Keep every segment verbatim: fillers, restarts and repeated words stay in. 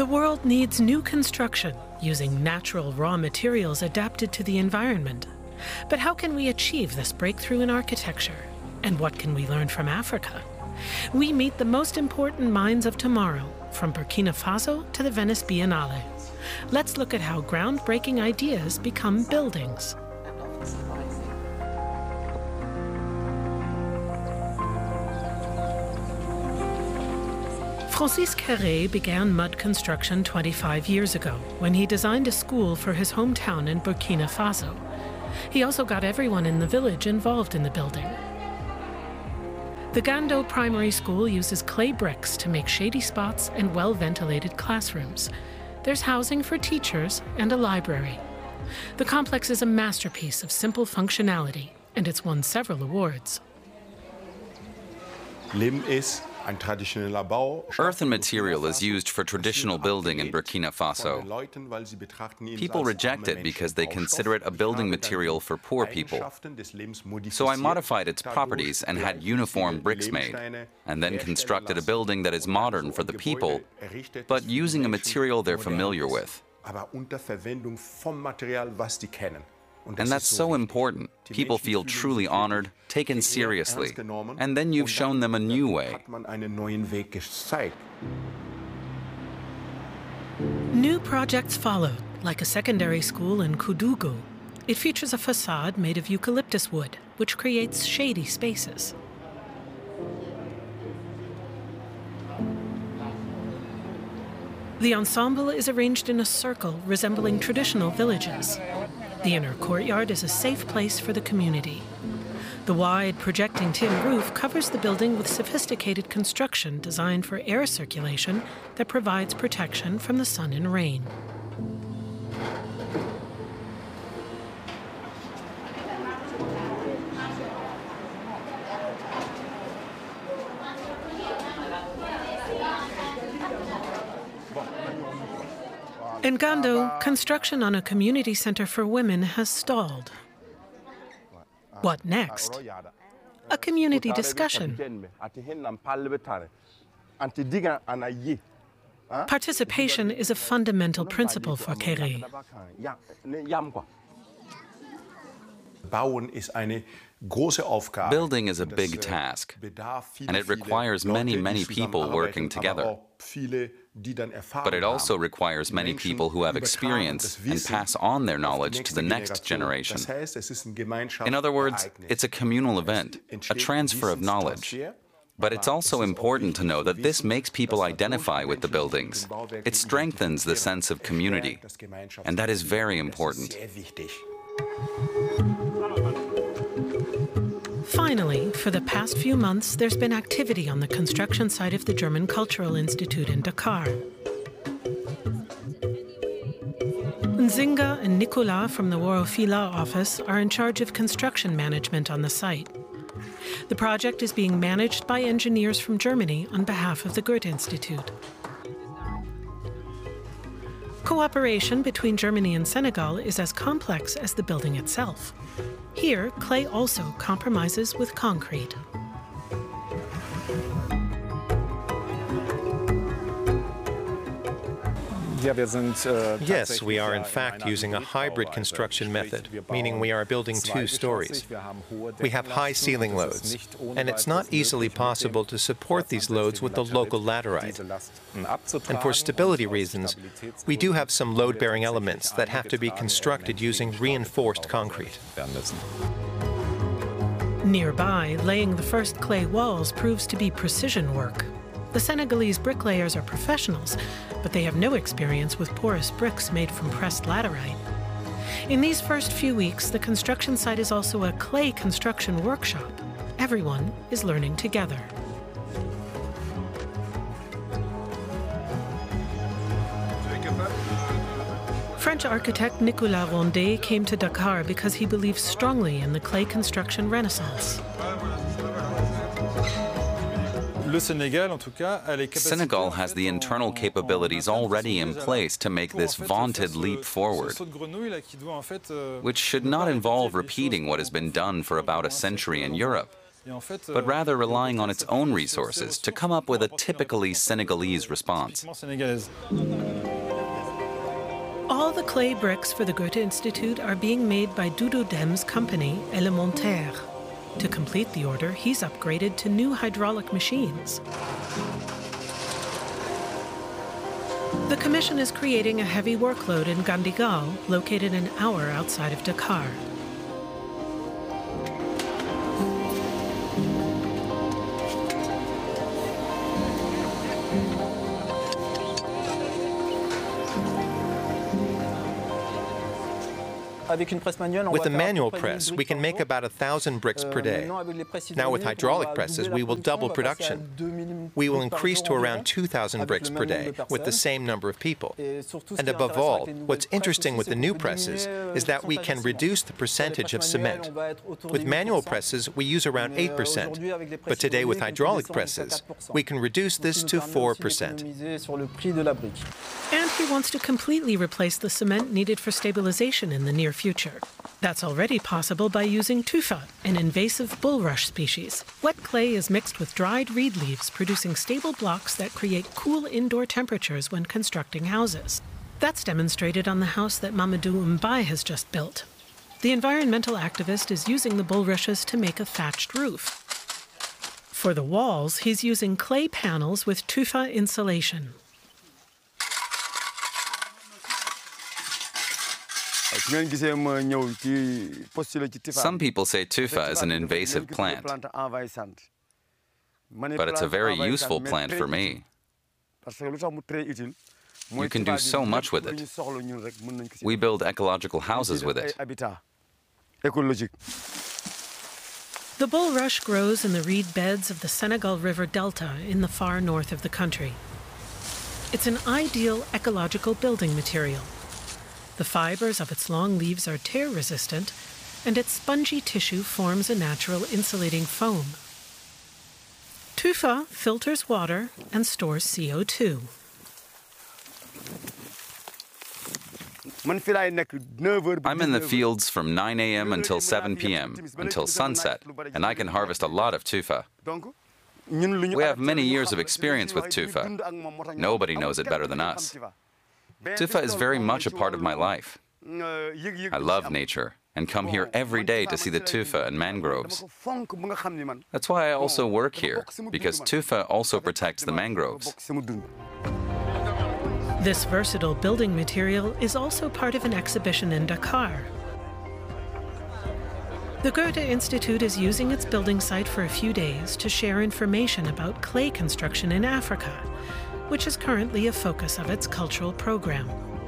The world needs new construction using natural raw materials adapted to the environment. But how can we achieve this breakthrough in architecture? And what can we learn from Africa? We meet the most important minds of tomorrow, from Burkina Faso to the Venice Biennale. Let's look at how groundbreaking ideas become buildings. Francis Kéré began mud construction twenty-five years ago when he designed a school for his hometown in Burkina Faso. He also got everyone in the village involved in the building. The Gando Primary School uses clay bricks to make shady spots and well-ventilated classrooms. There's housing for teachers and a library. The complex is a masterpiece of simple functionality, and it's won several awards. Earth and material is used for traditional building in Burkina Faso. People reject it because they consider it a building material for poor people. So I modified its properties and had uniform bricks made, and then constructed a building that is modern for the people, but using a material they're familiar with. And that's so important. People feel truly honored, taken seriously, and then you've shown them a new way. New projects followed, like a secondary school in Koudougou. It features a facade made of eucalyptus wood, which creates shady spaces. The ensemble is arranged in a circle resembling traditional villages. The inner courtyard is a safe place for the community. The wide, projecting tin roof covers the building with sophisticated construction designed for air circulation that provides protection from the sun and rain. In Gando, construction on a community center for women has stalled. What next? A community discussion. Participation is a fundamental principle for Kéré. Building is a big task, and it requires many, many people working together. But it also requires many people who have experience and pass on their knowledge to the next generation. In other words, it's a communal event, a transfer of knowledge. But it's also important to know that this makes people identify with the buildings. It strengthens the sense of community, and that is very important. Finally, for the past few months, there's been activity on the construction site of the German Cultural Institute in Dakar. Nzinga and Nicolas from the Worofila office are in charge of construction management on the site. The project is being managed by engineers from Germany on behalf of the Goethe Institute. Cooperation between Germany and Senegal is as complex as the building itself. Here, clay also compromises with concrete. Yes, we are in fact using a hybrid construction method, meaning we are building two stories. We have high ceiling loads, and it's not easily possible to support these loads with the local laterite. And for stability reasons, we do have some load-bearing elements that have to be constructed using reinforced concrete. Nearby, laying the first clay walls proves to be precision work. The Senegalese bricklayers are professionals, but they have no experience with porous bricks made from pressed laterite. In these first few weeks, the construction site is also a clay construction workshop. Everyone is learning together. French architect Nicolas Rondet came to Dakar because he believes strongly in the clay construction renaissance. Senegal has the internal capabilities already in place to make this vaunted leap forward, which should not involve repeating what has been done for about a century in Europe. but rather relying on its own resources to come up with a typically Senegalese response. All the clay bricks for the Goethe Institute are being made by Doudou Dem's company, Elementaire. To complete the order, he's upgraded to new hydraulic machines. The commission is creating a heavy workload in Gandigal, located an hour outside of Dakar. With a manual press, we can make about a thousand bricks per day. Now with hydraulic presses, we will double production. We will increase to around two thousand bricks per day with the same number of people. And above all, what's interesting with the new presses is that we can reduce the percentage of cement. With manual presses, we use around eight percent, but today with hydraulic presses, we can reduce this to four percent. And he wants to completely replace the cement needed for stabilization in the near future. That's already possible by using tufa, an invasive bulrush species. Wet clay is mixed with dried reed leaves, producing stable blocks that create cool indoor temperatures when constructing houses. That's demonstrated on the house that Mamadou Mbaye has just built. The environmental activist is using the bulrushes to make a thatched roof. For the walls, he's using clay panels with tufa insulation. Some people say tufa is an invasive plant, but it's a very useful plant for me. You can do so much with it. We build ecological houses with it. The bulrush grows in the reed beds of the Senegal River Delta in the far north of the country. It's an ideal ecological building material. The fibers of its long leaves are tear-resistant, and its spongy tissue forms a natural insulating foam. Tufa filters water and stores C O two. I'm in the fields from nine A M until seven P M, until sunset, and I can harvest a lot of tufa. We have many years of experience with tufa. Nobody knows it better than us. Tufa is very much a part of my life. I love nature and come here every day to see the tufa and mangroves. That's why I also work here, because tufa also protects the mangroves. This versatile building material is also part of an exhibition in Dakar. The Goethe Institute is using its building site for a few days to share information about clay construction in Africa, which is currently a focus of its cultural program.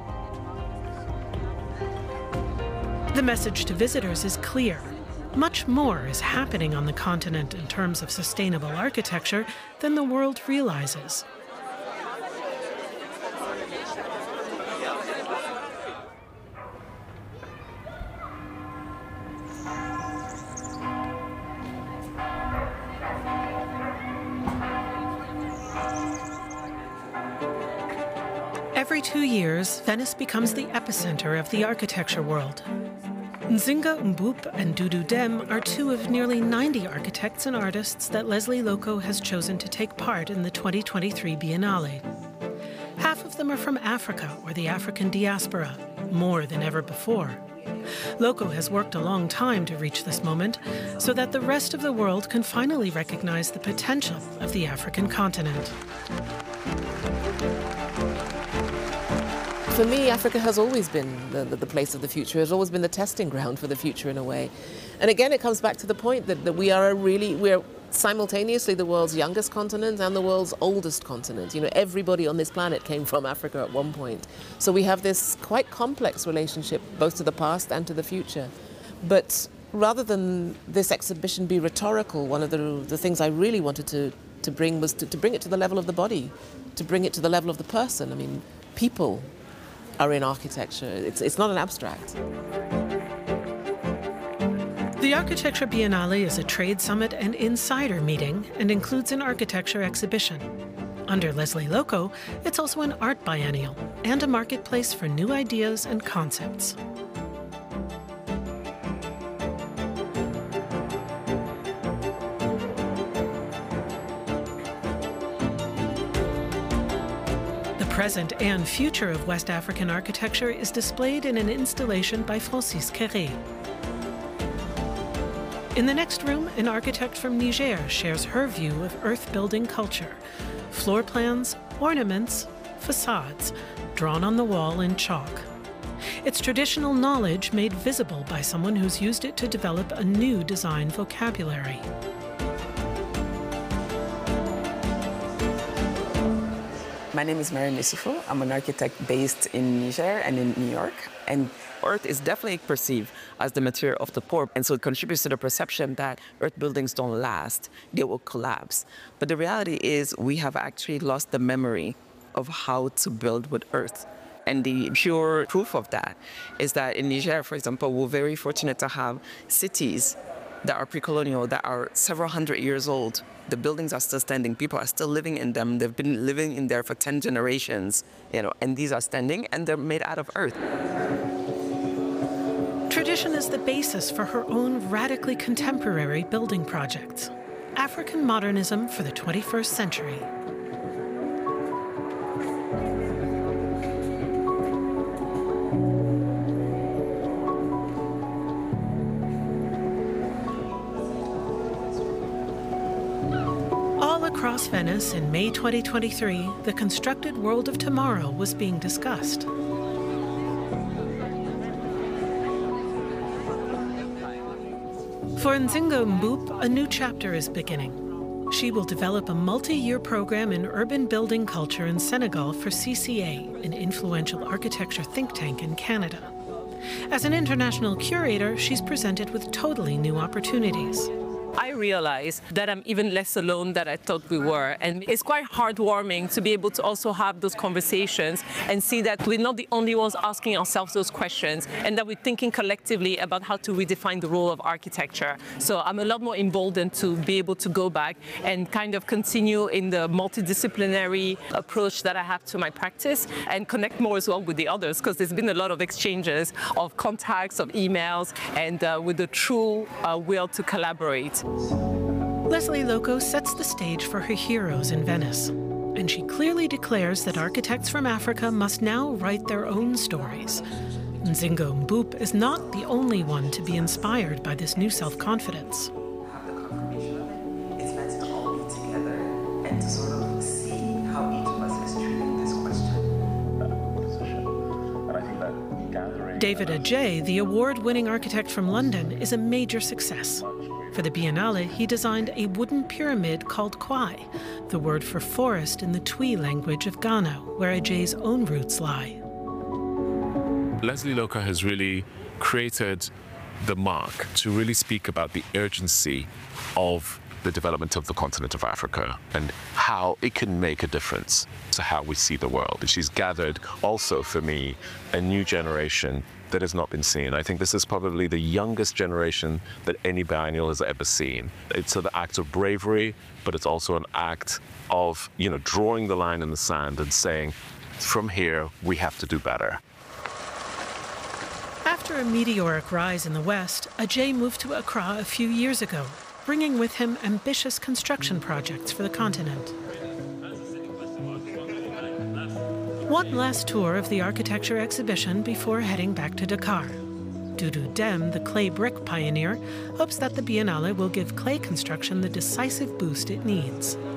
The message to visitors is clear. Much more is happening on the continent in terms of sustainable architecture than the world realizes. Every two years, Venice becomes the epicenter of the architecture world. Nzinga Mboop and Doudou Dem are two of nearly ninety architects and artists that Leslie Loco has chosen to take part in the twenty twenty-three Biennale. Half of them are from Africa or the African diaspora, more than ever before. Loco has worked a long time to reach this moment so that the rest of the world can finally recognize the potential of the African continent. For me, Africa has always been the, the, the place of the future. It's always been the testing ground for the future in a way. And again, it comes back to the point that, that we are a really, we're simultaneously the world's youngest continent and the world's oldest continent. You know, everybody on this planet came from Africa at one point. So we have this quite complex relationship, both to the past and to the future. But rather than this exhibition be rhetorical, one of the, the things I really wanted to, to bring was to, to bring it to the level of the body, to bring it to the level of the person. I mean, people are in architecture. It's, it's not an abstract. The Architecture Biennale is a trade summit and insider meeting and includes an architecture exhibition. Under Leslie Loco, it's also an art biennial and a marketplace for new ideas and concepts. present and future of West African architecture is displayed in an installation by Francis Kéré. In the next room, an architect from Niger shares her view of earth-building culture, floor plans, ornaments, facades, drawn on the wall in chalk. It's traditional knowledge made visible by someone who's used it to develop a new design vocabulary. My name is Mariam Issoufou. I'm an architect based in Niger and in New York. And earth is definitely perceived as the material of the poor. And so it contributes to the perception that earth buildings don't last, they will collapse. But the reality is we have actually lost the memory of how to build with earth. And the pure proof of that is that in Niger, for example, we're very fortunate to have cities that are pre-colonial, that are several hundred years old. The buildings are still standing. People are still living in them. They've been living in there for ten generations, you know, and these are standing and they're made out of earth. Tradition is the basis for her own radically contemporary building projects. African modernism for the twenty-first century. Across Venice in May twenty twenty-three, the constructed world of tomorrow was being discussed. For Nzinga Mboop, a new chapter is beginning. She will develop a multi-year program in urban building culture in Senegal for C C A, an influential architecture think tank in Canada. As an international curator, she's presented with totally new opportunities. I realize that I'm even less alone than I thought we were. And it's quite heartwarming to be able to also have those conversations and see that we're not the only ones asking ourselves those questions and that we're thinking collectively about how to redefine the role of architecture. So I'm a lot more emboldened to be able to go back and kind of continue in the multidisciplinary approach that I have to my practice and connect more as well with the others, because there's been a lot of exchanges of contacts, of emails, and uh, with the true uh, will to collaborate. Leslie Loco sets the stage for her heroes in Venice, and she clearly declares that architects from Africa must now write their own stories. Nzinga Mboop is not the only one to be inspired by this new self-confidence. Have the confirmation of it, it's meant to all be together and to sort of see how each of us is treating this question. And I think that gathering... David Adjaye, the award-winning architect from London, is a major success. For the Biennale, he designed a wooden pyramid called Kwai, the word for forest in the Twi language of Ghana, where Adjaye's own roots lie. Leslie Loco has really created the mark to really speak about the urgency of the development of the continent of Africa and how it can make a difference to how we see the world. And she's gathered also, for me, a new generation that has not been seen. I think this is probably the youngest generation that any biennial has ever seen. It's an act of bravery, but it's also an act of, you know, drawing the line in the sand and saying, from here, we have to do better. After a meteoric rise in the West, Adjaye moved to Accra a few years ago, bringing with him ambitious construction projects for the continent. One last tour of the architecture exhibition before heading back to Dakar. Doudou Deme, the clay brick pioneer, hopes that the Biennale will give clay construction the decisive boost it needs.